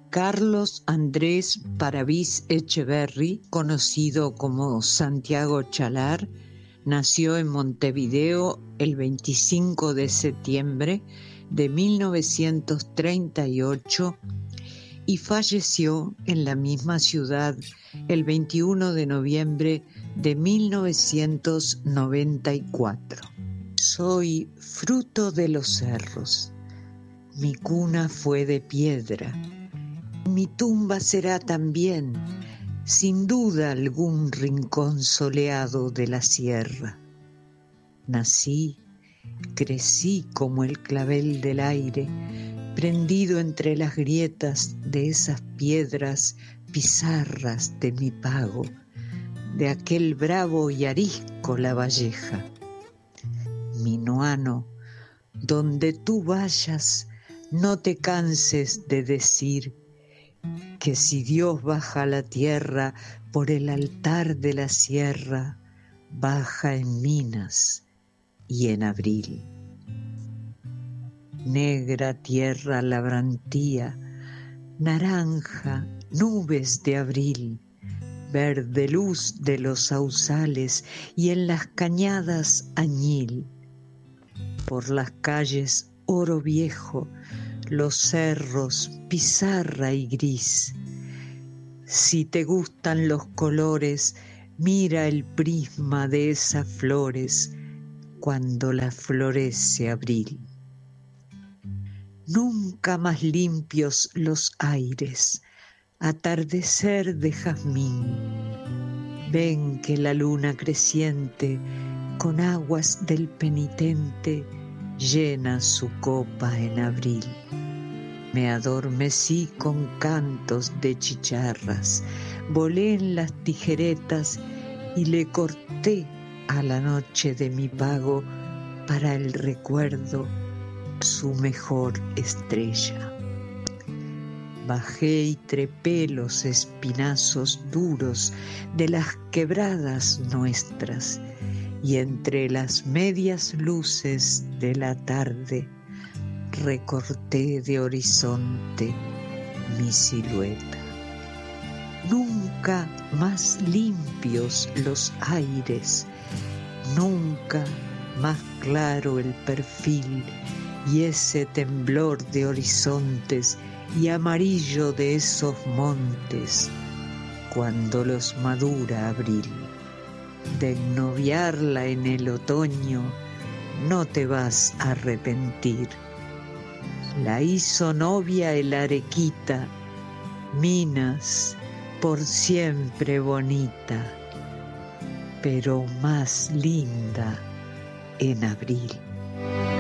Carlos Andrés Paravís Echeverri, conocido como Santiago Chalar, nació en Montevideo el 25 de septiembre de 1938 y falleció en la misma ciudad el 21 de noviembre de 1994. Soy fruto de los cerros, mi cuna fue de piedra, mi tumba será también, sin duda, algún rincón soleado de la sierra. Nací, crecí como el clavel del aire, prendido entre las grietas de esas piedras pizarras de mi pago, de aquel bravo y arisco Lavalleja. Minuano, donde tú vayas, no te canses de decir que si Dios baja a la tierra por el altar de la sierra, baja en Minas y en abril. Negra tierra labrantía, naranja, nubes de abril, verde luz de los sausales y en las cañadas añil. Por las calles oro viejo, los cerros pizarra y gris. Si te gustan los colores, mira el prisma de esas flores cuando la florece abril. Nunca más limpios los aires, atardecer de jazmín. Ven que la luna creciente con aguas del penitente llena su copa en abril. Me adormecí con cantos de chicharras, volé en las tijeretas y le corté a la noche de mi pago para el recuerdo su mejor estrella. Bajé y trepé los espinazos duros de las quebradas nuestras y entre las medias luces de la tarde recorté de horizonte mi silueta. Nunca más limpios los aires, nunca más claro el perfil y ese temblor de horizontes y amarillo de esos montes cuando los madura abril. De ennoviarla en el otoño no te vas a arrepentir. La hizo novia el Arequita, Minas por siempre bonita, pero más linda en abril.